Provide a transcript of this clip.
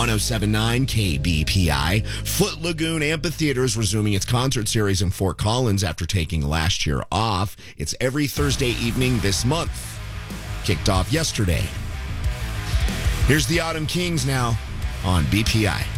1079 KBPI. Foot Lagoon Amphitheater is resuming its concert series in Fort Collins after taking last year off. It's every Thursday evening this month. Kicked off yesterday. Here's the Autumn Kings now on BPI.